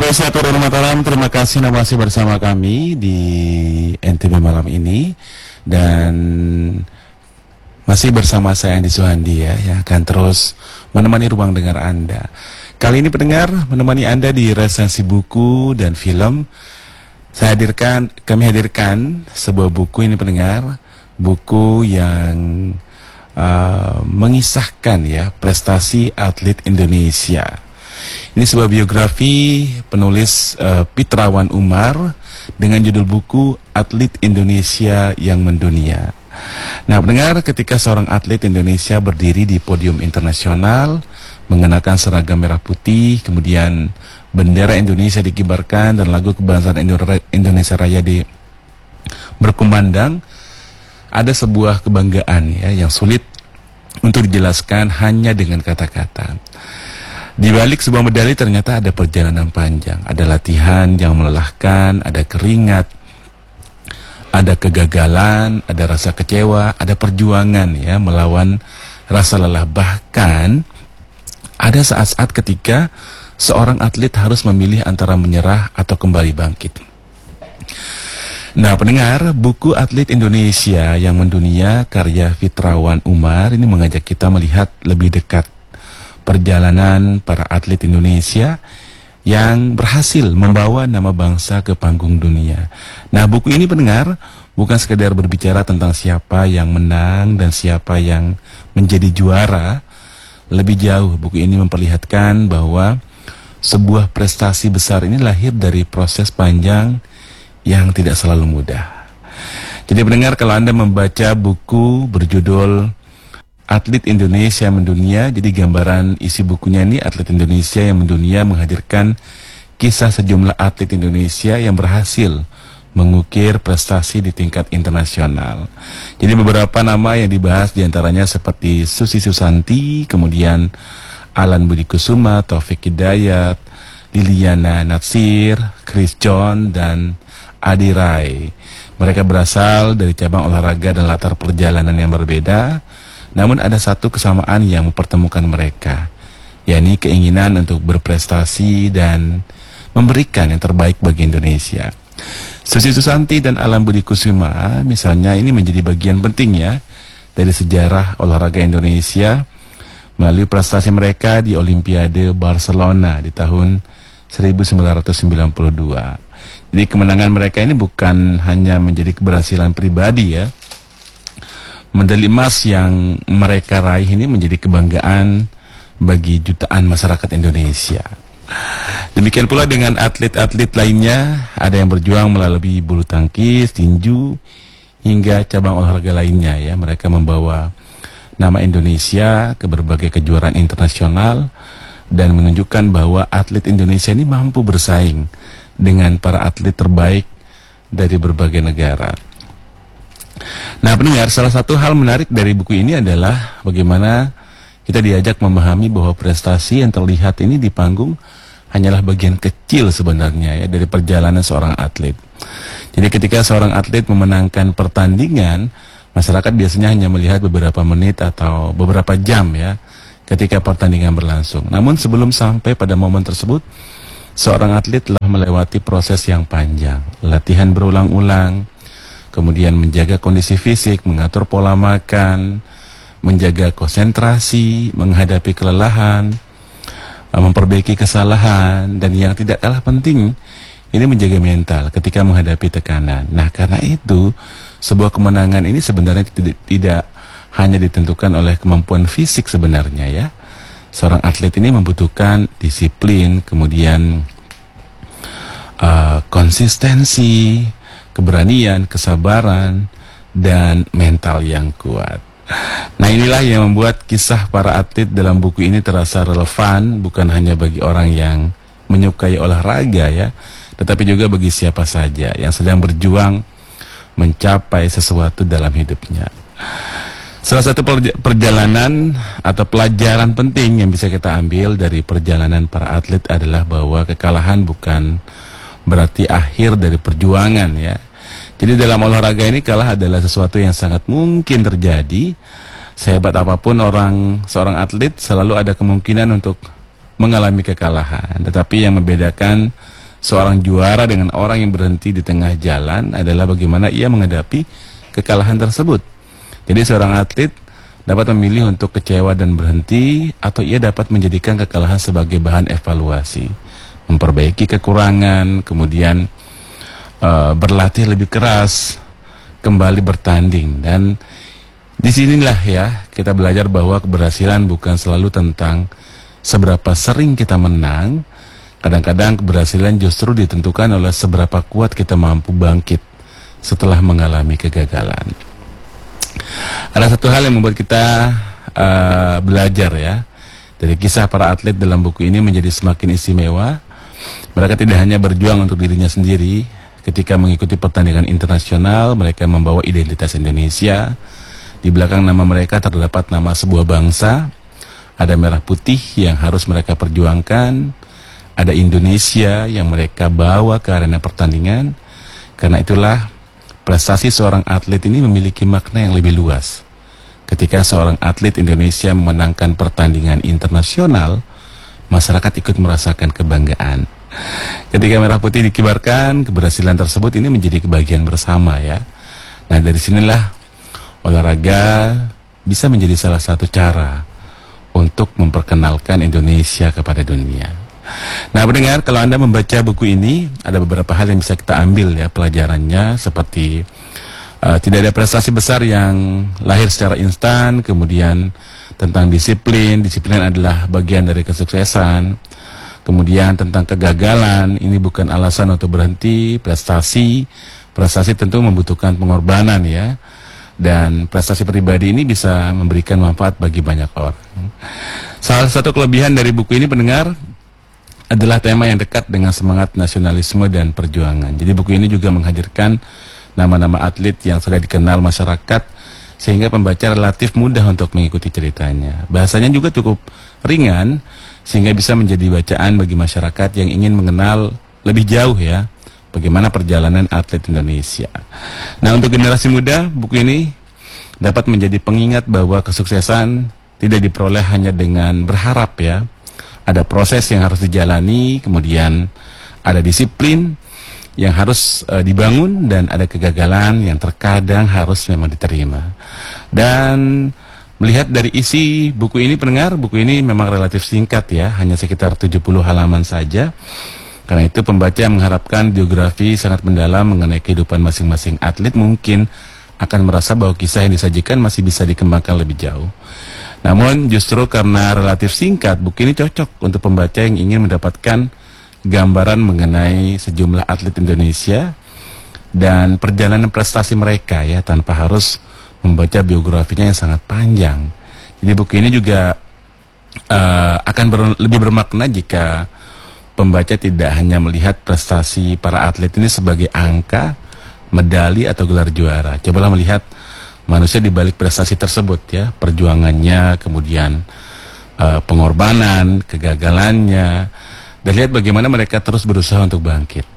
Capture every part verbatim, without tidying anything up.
Indonesia Turun Mataram, terima kasih Anda masih bersama kami di N T B malam ini. Dan masih bersama saya Andi Suhandi ya, yang akan terus menemani ruang dengar Anda. Kali ini pendengar menemani Anda di resensi buku dan film. Saya hadirkan, kami hadirkan sebuah buku ini pendengar, buku yang uh, mengisahkan ya prestasi atlet Indonesia. Ini sebuah biografi penulis uh, Pitrawan Umar dengan judul buku Atlet Indonesia yang Mendunia. Nah, pendengar, ketika seorang atlet Indonesia berdiri di podium internasional, mengenakan seragam merah putih, kemudian bendera Indonesia dikibarkan dan lagu kebangsaan Indonesia Raya di berkumandang, ada sebuah kebanggaan ya yang sulit untuk dijelaskan hanya dengan kata-kata. Di balik sebuah medali ternyata ada perjalanan panjang, ada latihan yang melelahkan, ada keringat, ada kegagalan, ada rasa kecewa, ada perjuangan ya melawan rasa lelah. Bahkan ada saat-saat ketika seorang atlet harus memilih antara menyerah atau kembali bangkit. Nah, pendengar, buku Atlet Indonesia yang Mendunia karya Pitrawan Umar ini mengajak kita melihat lebih dekat perjalanan para atlet Indonesia yang berhasil membawa nama bangsa ke panggung dunia. Nah, buku ini pendengar bukan sekedar berbicara tentang siapa yang menang dan siapa yang menjadi juara. Lebih jauh, buku ini memperlihatkan bahwa sebuah prestasi besar ini lahir dari proses panjang yang tidak selalu mudah. Jadi pendengar, kalau Anda membaca buku berjudul Atlet Indonesia Mendunia, jadi gambaran isi bukunya ini Atlet Indonesia yang Mendunia menghadirkan kisah sejumlah atlet Indonesia yang berhasil mengukir prestasi di tingkat internasional. Jadi beberapa nama yang dibahas diantaranya seperti Susi Susanti, kemudian Alan Budi Kusuma, Taufik Hidayat, Liliana Natsir, Chris John, dan Adi Rai. Mereka berasal dari cabang olahraga dan latar perjalanan yang berbeda, namun ada satu kesamaan yang mempertemukan mereka, yakni keinginan untuk berprestasi dan memberikan yang terbaik bagi Indonesia. Susi Susanti dan Alan Budi Kusuma misalnya ini menjadi bagian penting ya dari sejarah olahraga Indonesia melalui prestasi mereka di Olimpiade Barcelona di tahun seribu sembilan ratus sembilan puluh dua. Jadi kemenangan mereka ini bukan hanya menjadi keberhasilan pribadi ya. Medali emas yang mereka raih ini menjadi kebanggaan bagi jutaan masyarakat Indonesia. Demikian pula dengan atlet-atlet lainnya, ada yang berjuang melalui bulu tangkis, tinju, hingga cabang olahraga lainnya ya. Mereka membawa nama Indonesia ke berbagai kejuaraan internasional dan menunjukkan bahwa atlet Indonesia ini mampu bersaing dengan para atlet terbaik dari berbagai negara. Nah, pendengar, salah satu hal menarik dari buku ini adalah bagaimana kita diajak memahami bahwa prestasi yang terlihat ini di panggung hanyalah bagian kecil sebenarnya ya dari perjalanan seorang atlet. Jadi ketika seorang atlet memenangkan pertandingan, masyarakat biasanya hanya melihat beberapa menit atau beberapa jam ya ketika pertandingan berlangsung. Namun sebelum sampai pada momen tersebut, seorang atlet telah melewati proses yang panjang, latihan berulang-ulang, kemudian menjaga kondisi fisik, mengatur pola makan, menjaga konsentrasi, menghadapi kelelahan, memperbaiki kesalahan, dan yang tidak kalah penting, ini menjaga mental ketika menghadapi tekanan. Nah, karena itu, sebuah kemenangan ini sebenarnya tidak, tidak hanya ditentukan oleh kemampuan fisik sebenarnya ya. Seorang atlet ini membutuhkan disiplin, kemudian uh, konsistensi, keberanian, kesabaran, dan mental yang kuat. Nah, inilah yang membuat kisah para atlet dalam buku ini terasa relevan bukan hanya bagi orang yang menyukai olahraga ya, tetapi juga bagi siapa saja yang sedang berjuang mencapai sesuatu dalam hidupnya. Salah satu perjalanan atau pelajaran penting yang bisa kita ambil dari perjalanan para atlet adalah bahwa kekalahan bukan berarti akhir dari perjuangan ya. Jadi dalam olahraga ini kalah adalah sesuatu yang sangat mungkin terjadi. Sehebat apapun orang seorang atlet selalu ada kemungkinan untuk mengalami kekalahan. Tetapi yang membedakan seorang juara dengan orang yang berhenti di tengah jalan adalah bagaimana ia menghadapi kekalahan tersebut. Jadi seorang atlet dapat memilih untuk kecewa dan berhenti, atau ia dapat menjadikan kekalahan sebagai bahan evaluasi, memperbaiki kekurangan, kemudian uh, berlatih lebih keras, kembali bertanding. Dan disinilah ya kita belajar bahwa keberhasilan bukan selalu tentang seberapa sering kita menang. Kadang-kadang keberhasilan justru ditentukan oleh seberapa kuat kita mampu bangkit setelah mengalami kegagalan. Ada satu hal yang membuat kita uh, belajar ya dari kisah para atlet dalam buku ini menjadi semakin istimewa. Mereka tidak hanya berjuang untuk dirinya sendiri. Ketika mengikuti pertandingan internasional, mereka membawa identitas Indonesia. Di belakang nama mereka terdapat nama sebuah bangsa. Ada merah putih yang harus mereka perjuangkan. Ada Indonesia yang mereka bawa ke arena pertandingan. Karena itulah prestasi seorang atlet ini memiliki makna yang lebih luas. Ketika seorang atlet Indonesia memenangkan pertandingan internasional, masyarakat ikut merasakan kebanggaan. Ketika merah putih dikibarkan, keberhasilan tersebut ini menjadi kebahagiaan bersama ya. Nah, dari sinilah olahraga bisa menjadi salah satu cara untuk memperkenalkan Indonesia kepada dunia. Nah, pendengar, kalau Anda membaca buku ini, ada beberapa hal yang bisa kita ambil ya pelajarannya, seperti uh, tidak ada prestasi besar yang lahir secara instan, kemudian tentang disiplin, disiplin adalah bagian dari kesuksesan, kemudian tentang kegagalan, ini bukan alasan untuk berhenti, prestasi, prestasi tentu membutuhkan pengorbanan ya, dan prestasi pribadi ini bisa memberikan manfaat bagi banyak orang. Salah satu kelebihan dari buku ini, pendengar, adalah tema yang dekat dengan semangat nasionalisme dan perjuangan. Jadi buku ini juga menghadirkan nama-nama atlet yang sudah dikenal masyarakat, sehingga pembaca relatif mudah untuk mengikuti ceritanya. Bahasanya juga cukup ringan, sehingga bisa menjadi bacaan bagi masyarakat yang ingin mengenal lebih jauh ya bagaimana perjalanan atlet Indonesia. Nah, untuk generasi muda, buku ini dapat menjadi pengingat bahwa kesuksesan tidak diperoleh hanya dengan berharap ya. Ada proses yang harus dijalani, kemudian ada disiplin yang harus uh, dibangun, dan ada kegagalan yang terkadang harus memang diterima. Dan melihat dari isi buku ini, pendengar, buku ini memang relatif singkat ya, hanya sekitar tujuh puluh halaman saja. Karena itu pembaca mengharapkan biografi sangat mendalam mengenai kehidupan masing-masing atlet mungkin akan merasa bahwa kisah yang disajikan masih bisa dikembangkan lebih jauh. Namun justru karena relatif singkat, buku ini cocok untuk pembaca yang ingin mendapatkan gambaran mengenai sejumlah atlet Indonesia dan perjalanan prestasi mereka ya, tanpa harus membaca biografinya yang sangat panjang. Jadi buku ini juga uh, akan ber, lebih bermakna jika pembaca tidak hanya melihat prestasi para atlet ini sebagai angka, medali atau gelar juara. Cobalah melihat manusia di balik prestasi tersebut ya, perjuangannya, kemudian uh, pengorbanan, kegagalannya, dan lihat bagaimana mereka terus berusaha untuk bangkit.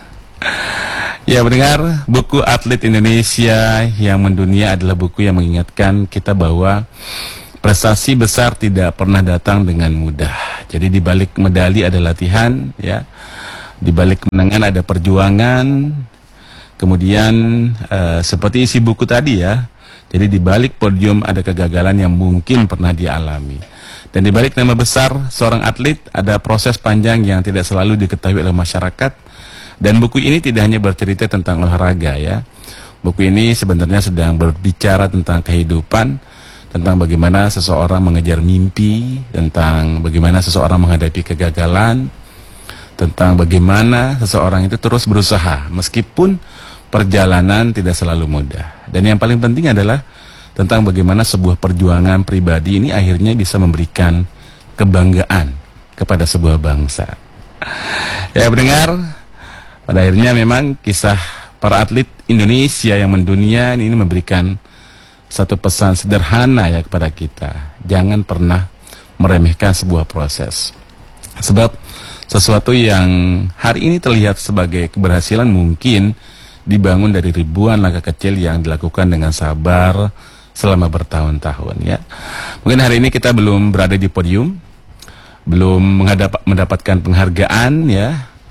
Ya, mendengar, buku Atlet Indonesia yang Mendunia adalah buku yang mengingatkan kita bahwa prestasi besar tidak pernah datang dengan mudah. Jadi di balik medali ada latihan ya, di balik kemenangan ada perjuangan. Kemudian uh, seperti isi buku tadi ya, jadi di balik podium ada kegagalan yang mungkin pernah dialami. Dan di balik nama besar seorang atlet ada proses panjang yang tidak selalu diketahui oleh masyarakat. Dan buku ini tidak hanya bercerita tentang olahraga ya. Buku ini sebenarnya sedang berbicara tentang kehidupan, tentang bagaimana seseorang mengejar mimpi, tentang bagaimana seseorang menghadapi kegagalan, tentang bagaimana seseorang itu terus berusaha meskipun perjalanan tidak selalu mudah. Dan yang paling penting adalah tentang bagaimana sebuah perjuangan pribadi ini akhirnya bisa memberikan kebanggaan kepada sebuah bangsa. Ya, pendengar, pada akhirnya memang kisah para atlet Indonesia yang mendunia ini memberikan satu pesan sederhana ya kepada kita. Jangan pernah meremehkan sebuah proses. Sebab sesuatu yang hari ini terlihat sebagai keberhasilan mungkin dibangun dari ribuan langkah kecil yang dilakukan dengan sabar selama bertahun-tahun ya. Mungkin hari ini kita belum berada di podium, belum menghadap, mendapatkan penghargaan ya,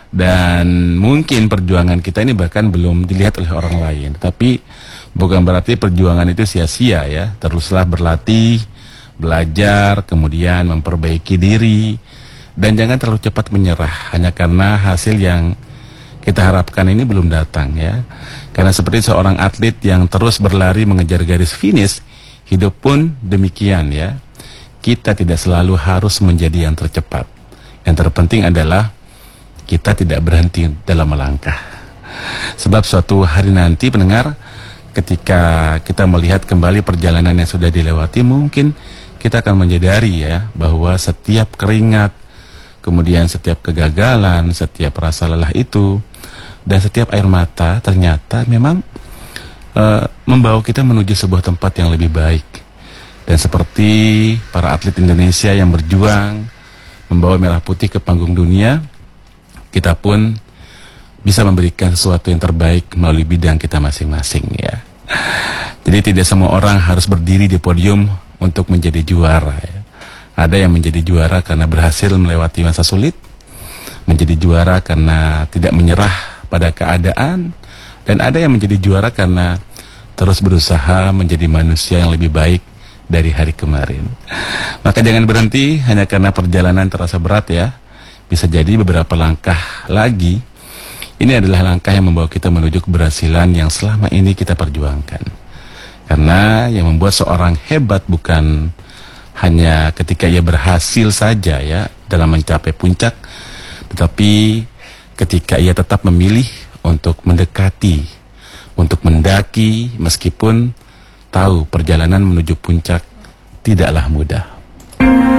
Dan mungkin perjuangan kita ini bahkan belum dilihat oleh orang lain. Tapi bukan berarti perjuangan itu sia-sia ya. Teruslah berlatih, belajar, kemudian memperbaiki diri. Dan jangan terlalu cepat menyerah hanya karena hasil yang kita harapkan ini belum datang ya. Karena seperti seorang atlet yang terus berlari mengejar garis finish, hidup pun demikian ya. Kita tidak selalu harus menjadi yang tercepat. Yang terpenting adalah kita tidak berhenti dalam melangkah. Sebab suatu hari nanti pendengar, ketika kita melihat kembali perjalanan yang sudah dilewati, mungkin kita akan menyadari ya bahwa setiap keringat, kemudian setiap kegagalan, setiap rasa lelah itu, dan setiap air mata ternyata memang uh, membawa kita menuju sebuah tempat yang lebih baik. Dan seperti para atlet Indonesia yang berjuang membawa merah putih ke panggung dunia, kita pun bisa memberikan sesuatu yang terbaik melalui bidang kita masing-masing ya. Jadi tidak semua orang harus berdiri di podium untuk menjadi juara ya. Ada yang menjadi juara karena berhasil melewati masa sulit, menjadi juara karena tidak menyerah pada keadaan, dan ada yang menjadi juara karena terus berusaha menjadi manusia yang lebih baik dari hari kemarin. Maka jangan berhenti hanya karena perjalanan terasa berat ya. Bisa jadi beberapa langkah lagi, ini adalah langkah yang membawa kita menuju keberhasilan yang selama ini kita perjuangkan. Karena yang membuat seorang hebat bukan hanya ketika ia berhasil saja ya dalam mencapai puncak, tetapi ketika ia tetap memilih untuk mendekati, untuk mendaki, meskipun tahu perjalanan menuju puncak tidaklah mudah.